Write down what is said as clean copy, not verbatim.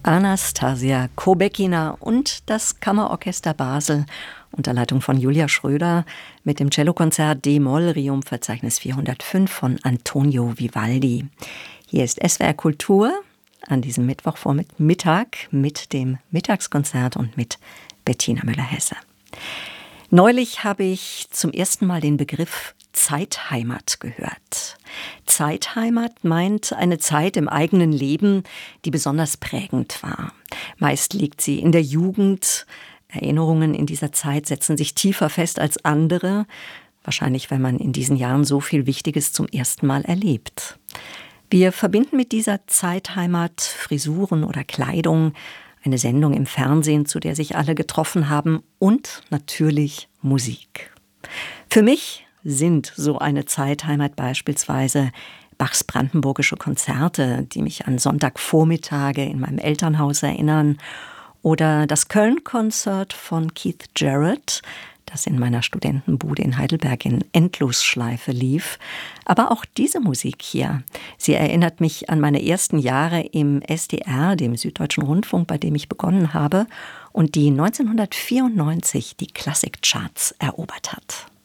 Anastasia Kobekina und das Kammerorchester Basel unter Leitung von Julia Schröder mit dem Cellokonzert D-Moll Requiem-Verzeichnis 405 von Antonio Vivaldi. Hier ist SWR Kultur an diesem Mittwochvormittag mit dem Mittagskonzert und mit Bettina Müller-Hesse. Neulich habe ich zum ersten Mal den Begriff Zeitheimat gehört. Zeitheimat meint eine Zeit im eigenen Leben, die besonders prägend war. Meist liegt sie in der Jugend. Erinnerungen in dieser Zeit setzen sich tiefer fest als andere. Wahrscheinlich, weil man in diesen Jahren so viel Wichtiges zum ersten Mal erlebt. Wir verbinden mit dieser Zeitheimat Frisuren oder Kleidung, eine Sendung im Fernsehen, zu der sich alle getroffen haben, und natürlich Musik. Für mich sind so eine Zeitheimat beispielsweise Bachs brandenburgische Konzerte, die mich an Sonntagvormittage in meinem Elternhaus erinnern, oder das Köln-Konzert von Keith Jarrett, das in meiner Studentenbude in Heidelberg in Endlosschleife lief. Aber auch diese Musik hier, sie erinnert mich an meine ersten Jahre im SDR, dem Süddeutschen Rundfunk, bei dem ich begonnen habe und die 1994 die Klassikcharts erobert hat.